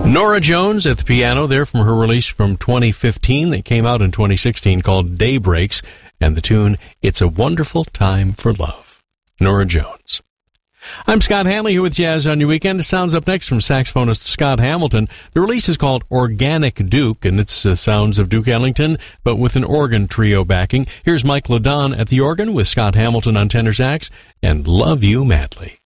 Norah Jones at the piano there from her release from 2015 that came out in 2016 called Daybreaks, and the tune It's a Wonderful Time for Love. Norah Jones. I'm Scott Hanley here with Jazz on Your Weekend. The sounds up next from saxophonist Scott Hamilton. The release is called Organic Duke, and it's sounds of Duke Ellington, but with an organ trio backing. Here's Mike LeDon at the organ with Scott Hamilton on tenor sax, and Love You Madly.